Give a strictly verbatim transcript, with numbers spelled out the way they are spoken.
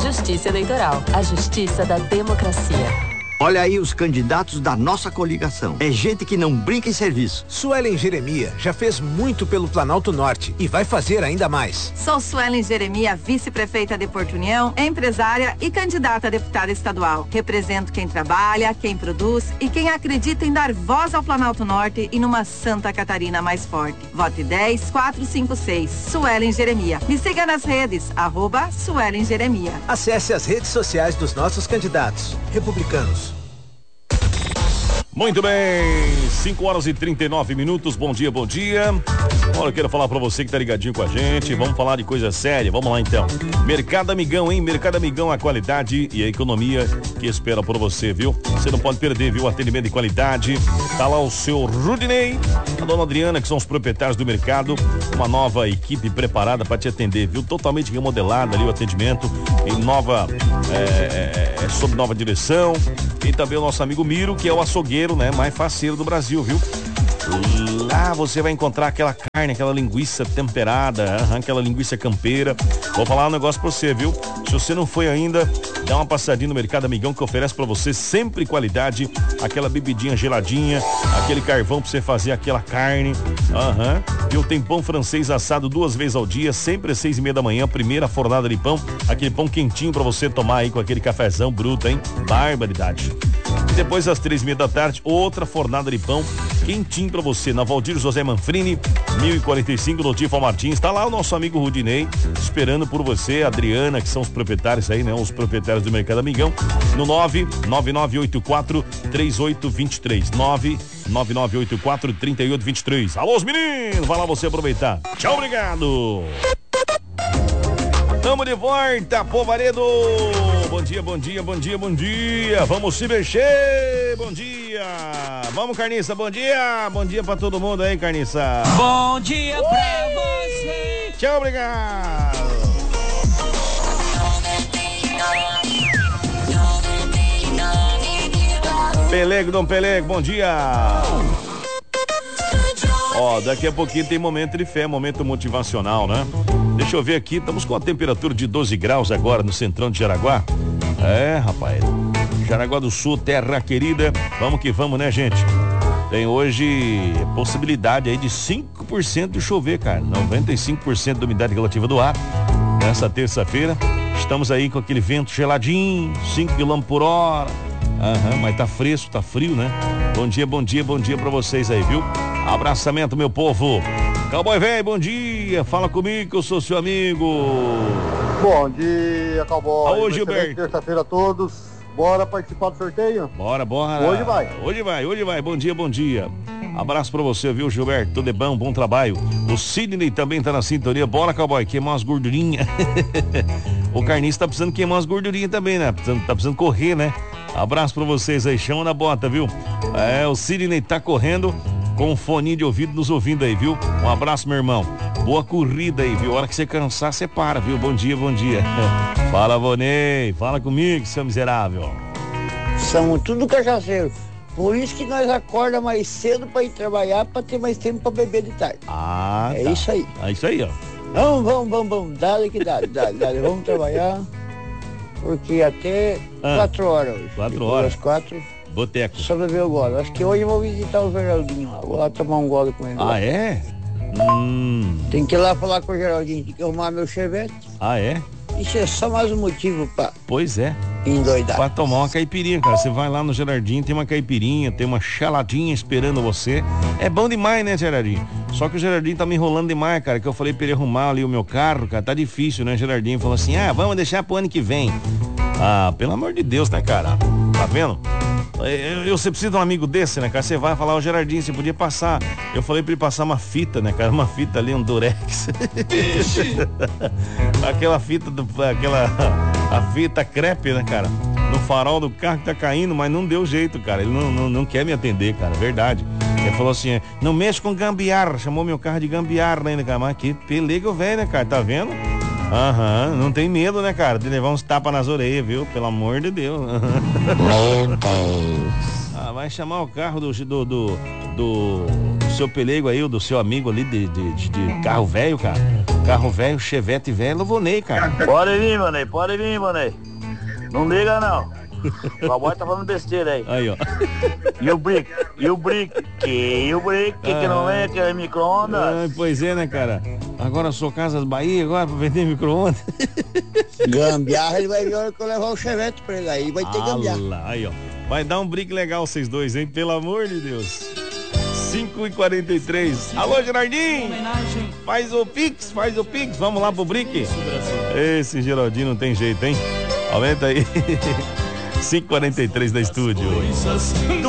Justiça Eleitoral, a justiça da democracia. Olha aí os candidatos da nossa coligação. É gente que não brinca em serviço. Suelen Jeremia já fez muito pelo Planalto Norte e vai fazer ainda mais. Sou Suelen Jeremia, vice-prefeita de Porto União, empresária e candidata a deputada estadual. Represento quem trabalha, quem produz e quem acredita em dar voz ao Planalto Norte e numa Santa Catarina mais forte. Vote dez quatro cinco seis. Suelen Jeremia. Me siga nas redes, arroba Suelen Jeremia. Acesse as redes sociais dos nossos candidatos. Republicanos. Muito bem, cinco horas e trinta e nove minutos, bom dia, bom dia. Olha, eu quero falar pra você que tá ligadinho com a gente, vamos falar de coisa séria, vamos lá então. Mercado Amigão, hein? Mercado Amigão, a qualidade e a economia que espera por você, viu? Você não pode perder, viu? Atendimento de qualidade, tá lá o seu Rudinei, a dona Adriana, que são os proprietários do mercado, uma nova equipe preparada pra te atender, viu? Totalmente remodelada ali o atendimento, em nova, é, é, sob nova direção, e também o nosso amigo Miro, que é o açougueiro, né, mais faceiro do Brasil, viu? Lá você vai encontrar aquela carne, aquela linguiça temperada, aquela linguiça campeira. Vou falar um negócio pra você, viu? Se você não foi ainda, dá uma passadinha no Mercado Amigão, que oferece pra você sempre qualidade, aquela bebidinha geladinha, aquele carvão pra você fazer aquela carne. Aham. Uhum. Eu tenho pão francês assado duas vezes ao dia, sempre às seis e meia da manhã, primeira fornada de pão, aquele pão quentinho pra você tomar aí com aquele cafezão bruto, hein? Barbaridade. E depois às três e meia da tarde, outra fornada de pão quentinho pra você, na Valdir José Manfrini, mil e quarenta e cinco, no Tifa Martins. Tá lá o nosso amigo Rudinei, esperando por você, a Adriana, que são os proprietários aí, né? Os proprietários do Mercado Amigão, no nove nove nove oito quatro três oito dois três, nove nove nove oito quatro três oito dois três. Alô, os meninos, vai lá você aproveitar. Tchau, obrigado. Tamo de volta, Povaredo. Bom dia, bom dia, bom dia, bom dia. Vamos se mexer. Bom dia. Vamos, Carniça, bom dia. Bom dia pra todo mundo aí, Carniça. Bom dia uh! pra você. Tchau, obrigado. Pelego, Dom Pelego, bom dia. Ó, daqui a pouquinho tem momento de fé, momento motivacional, né? Deixa eu ver aqui, estamos com a temperatura de doze graus agora no centrão de Jaraguá. É, rapaz, Jaraguá do Sul, terra querida, vamos que vamos, né, gente? Tem hoje possibilidade aí de cinco por cento de chover, cara, noventa e cinco por cento da umidade relativa do ar. Nessa terça-feira, estamos aí com aquele vento geladinho, cinco quilômetros por hora. Aham, mas tá fresco, tá frio, né? Bom dia, bom dia, bom dia pra vocês aí, viu? Abraçamento, meu povo. Cowboy velho, bom dia. Fala comigo que eu sou seu amigo. Bom dia, Cowboy. Alô, Gilberto. Terça-feira a todos. Bora participar do sorteio? Bora, bora. Hoje vai. Hoje vai, hoje vai. Bom dia, bom dia. Abraço pra você, viu, Gilberto? Tudo é bom, bom trabalho. O Sidney também tá na sintonia. Bora, Cowboy, queimar umas gordurinhas. O Carniça tá precisando queimar umas gordurinhas também, né? Tá precisando correr, né? Abraço pra vocês aí, chama na bota, viu? É, o Sidney tá correndo com um fone de ouvido nos ouvindo aí, viu? Um abraço, meu irmão. Boa corrida aí, viu? A hora que você cansar, você para, viu? Bom dia, bom dia. Fala, Vonei. Fala comigo, seu miserável. Somos tudo cachaceiro. Por isso que nós acorda mais cedo pra ir trabalhar, pra ter mais tempo pra beber de tarde. Ah, É tá. isso aí. É isso aí, ó. Vamos, vamos, vamos, vamos. Dale que dale, dale, dale. Vamos trabalhar. Porque até Ah, quatro horas hoje. quatro Depois horas. das quatro. Boteco. Só beber o gole. Acho que hoje eu vou visitar o Geraldinho lá. Vou lá tomar um gole com ele. Ah, lá. é? Hum. Tem que ir lá falar com o Geraldinho. Tem que arrumar meu chevette. Ah, é? Isso é só mais um motivo pra Pois é. endoidar. Pra tomar uma caipirinha, cara. Você vai lá no Gerardinho, tem uma caipirinha, tem uma chaladinha esperando você. É bom demais, né, Gerardinho? Só que o Gerardinho tá me enrolando demais, cara. Que eu falei pra ele arrumar ali o meu carro, cara. Tá difícil, né, Gerardinho? Falou assim, ah, vamos deixar pro ano que vem. Ah, pelo amor de Deus, né, cara? Tá vendo? Eu, eu, você precisa de um amigo desse, né, cara? Você vai falar, ô Gerardinho, você podia passar. Eu falei pra ele passar uma fita, né, cara? Uma fita ali, um durex. Aquela fita, do, aquela a fita crepe, né, cara? No farol do carro que tá caindo, mas não deu jeito, cara. Ele não, não, não quer me atender, cara, verdade. Ele falou assim, não mexe com gambiarra. Chamou meu carro de gambiarra ainda, cara. Mas que pelego velho, né, cara? Tá vendo? Aham, não tem medo, né, cara? De levar uns tapas nas orelhas, viu? Pelo amor de Deus. Meu Deus. Ah, vai chamar o carro do do, do, do, do seu pelego aí, do seu amigo ali de, de, de carro velho, cara. Carro velho, Chevette velho, eu vou Ney, cara. Pode vir, Manei, pode vir, Manei. Não liga, não. O cowboy tá falando besteira aí. Aí, ó. E o brick? E o brick? Que o brick? Que, que não é? Que é micro-ondas? Ah, pois é, né, cara? Agora eu sou Casas Bahia, agora pra vender micro-ondas. Gambiarra, ele vai ver a hora que eu levar o Chevette pra ele aí, vai ter ah, gambiarra. Lá, aí, ó. Vai dar um brick legal vocês dois, hein? Pelo amor de Deus. cinco e quarenta e três. Alô, Gerardinho. Faz o Pix, faz o Pix. Vamos lá pro brick. Esse Geraldinho não tem jeito, hein? Aumenta aí. cinco e quarenta e três da estúdio.